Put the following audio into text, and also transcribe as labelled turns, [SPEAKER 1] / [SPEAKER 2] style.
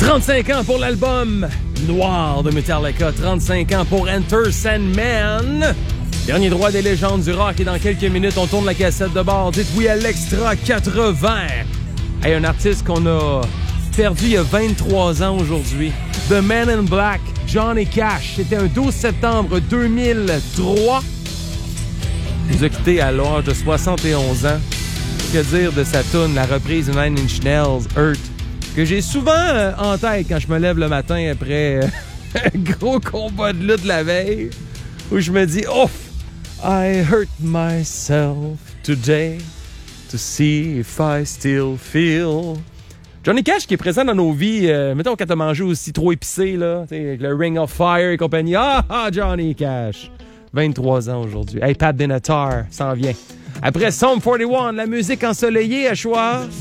[SPEAKER 1] 35 ans pour l'album Noir de Metallica. 35 ans pour Enter Sandman. Dernier droit des légendes du rock. Et dans quelques minutes, on tourne la cassette de bord. Dites oui à l'Extra 80. Hey, un artiste qu'on a perdu il y a 23 ans aujourd'hui. The Man in Black, Johnny Cash. C'était un 12 septembre 2003. Il nous a quittés à l'âge de 71 ans. Que dire de sa toune, la reprise de Nine Inch Nails, Hurt, que j'ai souvent en tête quand je me lève le matin après un gros combat de lutte la veille, où je me dis « Ouf! I hurt myself today to see if I still feel... » Johnny Cash qui est présent dans nos vies, mettons quand t'as mangé aussi trop épicé, là, avec le Ring of Fire et compagnie. Ah, Johnny Cash! 23 ans aujourd'hui. Hey, Pat Benatar s'en vient. Après Psalm 41, la musique ensoleillée à choix.